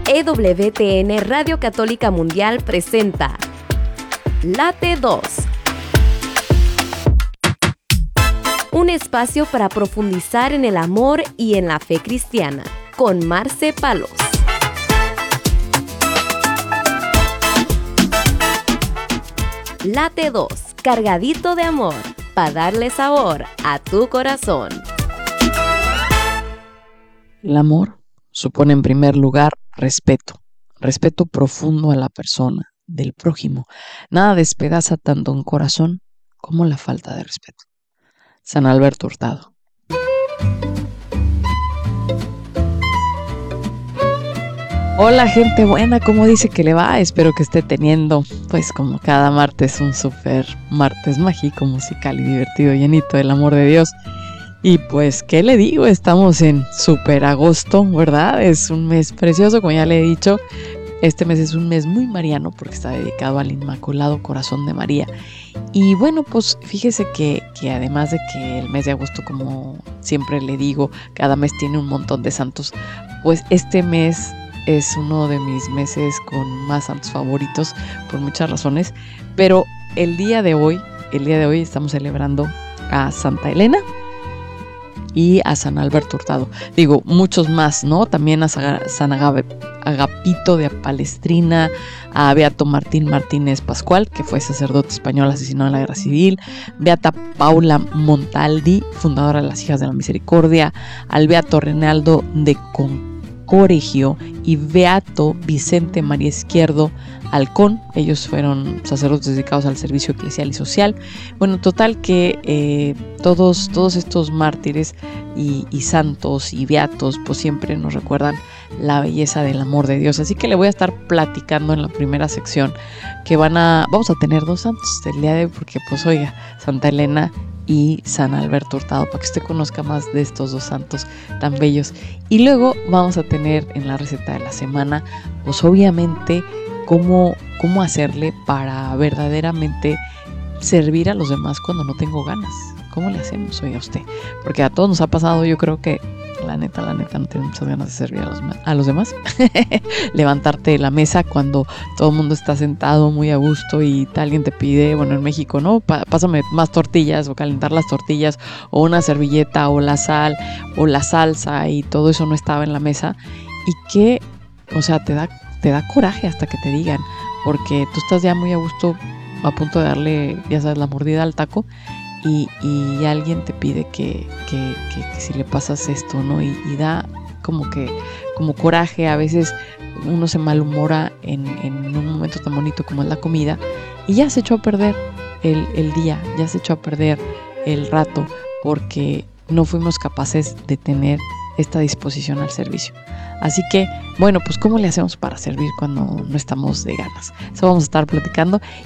EWTN Radio Católica Mundial presenta Late 2. Un espacio para profundizar en el amor y en la fe cristiana, con Marce Palos. Late 2, cargadito de amor, para darle sabor a tu corazón. El amor supone en primer lugar respeto profundo a la persona, del prójimo. Nada despedaza tanto un corazón como la falta de respeto. San Alberto Hurtado. Hola gente buena, ¿cómo dice que le va? Espero que esté teniendo, pues como cada martes, un súper martes mágico, musical y divertido, llenito del amor de Dios. Y pues, ¿qué le digo? Estamos en súper agosto, ¿verdad? Es un mes precioso, como ya le he dicho. Este mes es un mes muy mariano porque está dedicado al Inmaculado Corazón de María. Y bueno, pues fíjese que además de que el mes de agosto, como siempre le digo, cada mes tiene un montón de santos, pues este mes es uno de mis meses con más santos favoritos por muchas razones. Pero el día de hoy estamos celebrando a Santa Elena y a San Alberto Hurtado. Digo, muchos más, ¿no? También a San Agapito de Palestrina, a Beato Martín Martínez Pascual, que fue sacerdote español asesinado en la Guerra Civil, Beata Paula Montaldi, fundadora de las Hijas de la Misericordia, al Beato Reinaldo de Concoregio y Beato Vicente María Izquierdo Halcón. Ellos fueron sacerdotes dedicados al servicio eclesial y social. Bueno, total que todos estos mártires y santos y beatos pues siempre nos recuerdan la belleza del amor de Dios. Así que le voy a estar platicando en la primera sección que vamos a tener dos santos el día de hoy, porque pues oiga, Santa Elena y San Alberto Hurtado, para que usted conozca más de estos dos santos tan bellos. Y luego vamos a tener en la receta de la semana, pues obviamente cómo hacerle para verdaderamente servir a los demás cuando no tengo ganas. ¿Cómo le hacemos, oiga usted? Porque a todos nos ha pasado, yo creo que la neta, no tengo muchas ganas de servir a los demás. Levantarte de la mesa cuando todo el mundo está sentado muy a gusto y alguien te pide, bueno, en México, ¿no? Pásame más tortillas, o calentar las tortillas, o una servilleta, o la sal, o la salsa, y todo eso no estaba en la mesa. Y que, o sea, te da coraje hasta que te digan, porque tú estás ya muy a gusto, a punto de darle, ya sabes, la mordida al taco, y alguien te pide que si le pasas esto, ¿no? Y da como coraje. A veces uno se malhumora en un momento tan bonito como es la comida, y ya se echó a perder el día, ya se echó a perder el rato, porque no fuimos capaces de tener esta disposición al servicio. Así que, bueno, pues ¿cómo le hacemos para servir cuando no estamos de ganas? Eso vamos a estar platicando.